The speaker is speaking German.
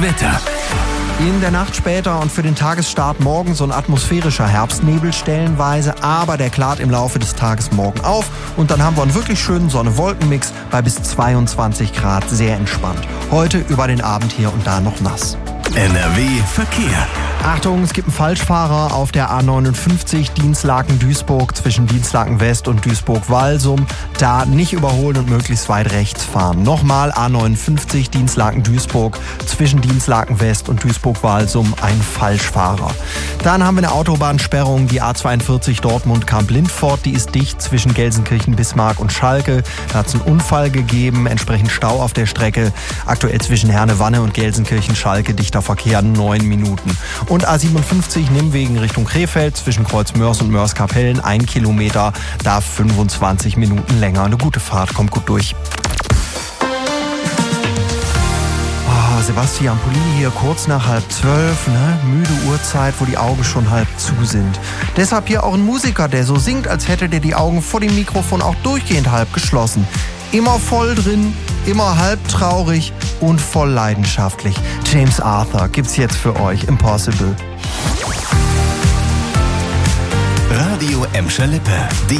Wetter. In der Nacht später und für den Tagesstart morgen so ein atmosphärischer Herbstnebel stellenweise, aber der klart im Laufe des Tages morgen auf und dann haben wir einen wirklich schönen Sonne-Wolken-Mix bei bis 22 Grad, sehr entspannt. Heute über den Abend hier und da noch nass. NRW Verkehr. Achtung, es gibt einen Falschfahrer auf der A59 Dinslaken-Duisburg zwischen Dinslaken West und Duisburg-Walsum. Da nicht überholen und möglichst weit rechts fahren. Nochmal A59 Dinslaken-Duisburg zwischen Dinslaken West und Duisburg-Walsum ein Falschfahrer. Dann haben wir eine Autobahnsperrung, die A42 Dortmund-Kamp-Lindfort. Die ist dicht zwischen Gelsenkirchen, Bismarck und Schalke. Da hat es einen Unfall gegeben, entsprechend Stau auf der Strecke. Aktuell zwischen Herne-Wanne und Gelsenkirchen-Schalke dichter Verkehr 9 Minuten. Und A57 Nimwegen Richtung Krefeld zwischen Kreuzmörs und Mörs-Kapellen 1 Kilometer, da 25 Minuten länger. Eine gute Fahrt, kommt gut durch. Sebastian Pulli hier kurz nach 11:30, ne? Müde Uhrzeit, wo die Augen schon halb zu sind. Deshalb hier auch ein Musiker, der so singt, als hätte der die Augen vor dem Mikrofon auch durchgehend halb geschlossen. Immer voll drin, immer halb traurig und voll leidenschaftlich. James Arthur gibt's jetzt für euch, Impossible. Radio Emscher Lippe.